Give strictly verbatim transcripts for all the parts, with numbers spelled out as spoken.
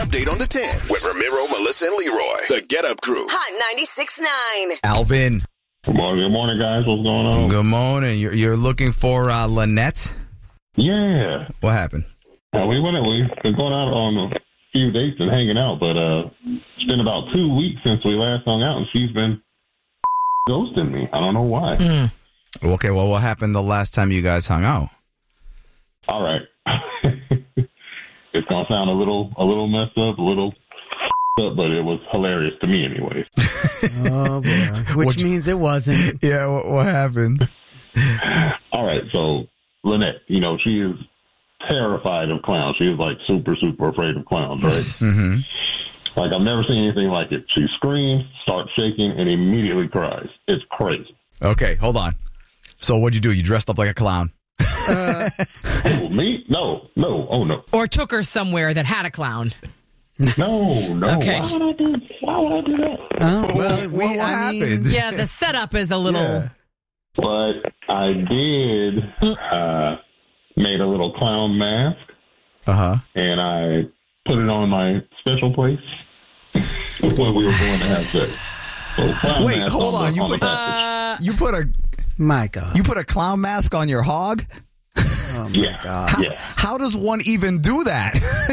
update on the tens with Ramiro, Melissa, and Leroy. The Get Up Crew. Hot ninety-six point nine. Alvin. Good morning, good morning, guys. What's going on? Good morning. You're, you're looking for uh, Lynette? Yeah. What happened? Uh, we went. We've been going out on a few dates and hanging out, but uh, it's been about two weeks since we last hung out, and she's been ghosting me. I don't know why. Mm. Okay, well, what happened the last time you guys hung out? All right. It's gonna sound a little, a little messed up, a little up, but it was hilarious to me, anyways. Oh boy! Which What- means it wasn't. Yeah, what, what happened? All right, so Lynette, you know, she is terrified of clowns. She is like super, super afraid of clowns, right? Mm-hmm. Like I've never seen anything like it. She screams, starts shaking, and immediately cries. It's crazy. Okay, hold on. So what'd you do? You dressed up like a clown? Uh, Oh, me? No, no, oh no, Or took her somewhere that had a clown. no, no. Okay. Why would I do? Why would I do that? oh, well, What- we, what I mean, happened? Yeah, the setup is a little... Yeah. But I did uh, made a little clown mask, Uh-huh. and I put it on my special place when we were going to have sex. So clown Wait, mask hold on, on. the, You on the put- package. You put a My God. you put a clown mask on your hog? oh my Yeah. God. How, Yes. how does one even do that?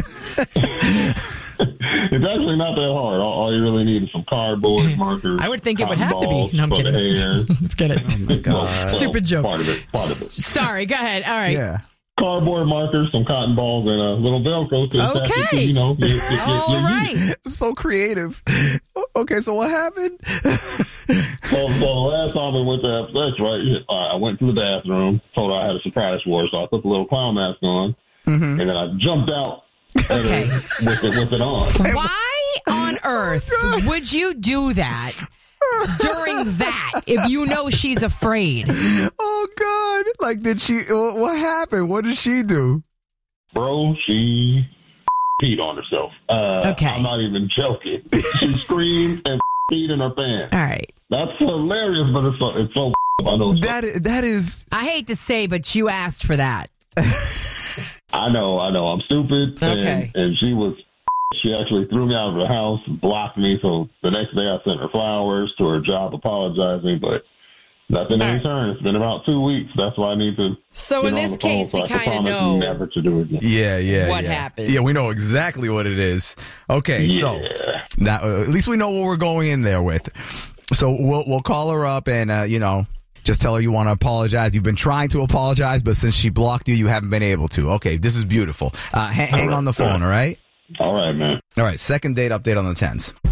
It's actually not that hard. All, all you really need is some cardboard markers. I would think it would cotton have to be. balls No, I'm for the kidding. hair. Forget it. Oh my God. Well, Stupid joke. Part of it. Part of it. Sorry, go ahead. All right. Yeah. Cardboard markers, some cotton balls, and a little Velcro to attach it to, Okay. you know, your, your, your, All your right. So creative. Okay, so what happened? So, so the last time we went to have sex, right, I went to the bathroom, told her I had a surprise for her, so I put the little clown mask on, Mm-hmm. and then I jumped out at Okay. her with it, with it on. Why on earth would you do that during that if you know she's afraid? Oh, God. Like, did she, wh- what happened? What did she do? Bro, she peed on herself. Uh, Okay. I'm not even joking. She screamed and peed in her pants. All right. That's hilarious, but it's so, it's so I know. It's so- That, that is, I hate to say, but you asked for that. I know, I know. I'm stupid. And, Okay. and she was, she actually threw me out of the house, blocked me. So the next day I sent her flowers to her job apologizing, but nothing in All right. return. It's been about two weeks. That's why I need to. So get in on this the phone case, so we I can kind of promise know. never to do it again. yeah, yeah. What yeah. happened? Yeah, we know exactly what it is. Okay, so Yeah. now uh, at least we know what we're going in there with. So we'll we'll call her up and uh, you know, just tell her you want to apologize. You've been trying to apologize, but since she blocked you, you haven't been able to. Okay, this is beautiful. Uh, ha- hang on the phone, all right? All right, man. All right, second date update on the tens.